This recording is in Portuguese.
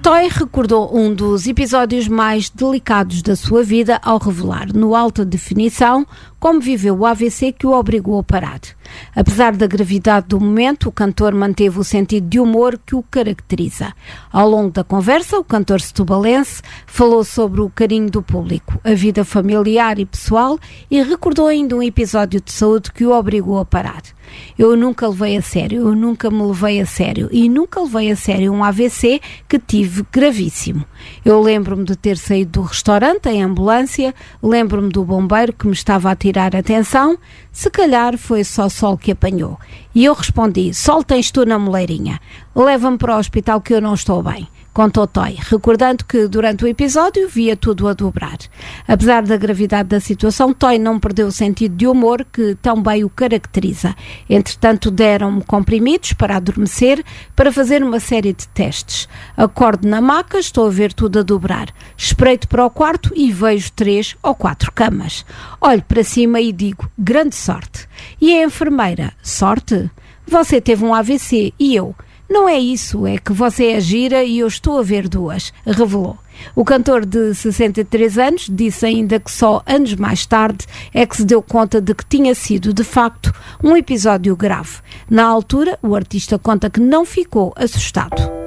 Toy recordou um dos episódios mais delicados da sua vida ao revelar, no alta definição, como viveu o AVC que o obrigou a parar. Apesar da gravidade do momento, o cantor manteve o sentido de humor que o caracteriza. Ao longo da conversa, o cantor setubalense falou sobre o carinho do público, a vida familiar e pessoal e recordou ainda um episódio de saúde que o obrigou a parar. Eu nunca levei a sério, eu nunca me levei a sério e nunca levei a sério um AVC que tive gravíssimo. Eu lembro-me de ter saído do restaurante em ambulância, lembro-me do bombeiro que me estava a tirar a atenção, se calhar foi só sol que apanhou. E eu respondi, sol tens tu na moleirinha, leva-me para o hospital que eu não estou bem. Contou Toy, recordando que durante o episódio via tudo a dobrar. Apesar da gravidade da situação, Toy não perdeu o sentido de humor que tão bem o caracteriza. Entretanto, deram-me comprimidos para adormecer, para fazer uma série de testes. Acordo na maca, estou a ver tudo a dobrar. Espreito para o quarto e vejo 3 ou 4 camas. Olho para cima e digo, grande sorte. E a enfermeira, sorte? Você teve um AVC e eu... Não é isso, é que você é gira e eu estou a ver 2, revelou. O cantor de 63 anos disse ainda que só anos mais tarde é que se deu conta de que tinha sido, de facto, um episódio grave. Na altura, o artista conta que não ficou assustado.